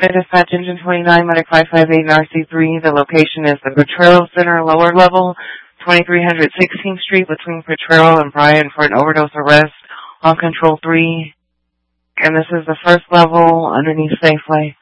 Dispatch Engine 29, Medic 558 and RC3. The location is the Potrero Center, lower level, 2300 16th Street, between Potrero and Bryan, for an overdose arrest on Control 3. And this is the first level underneath Safeway.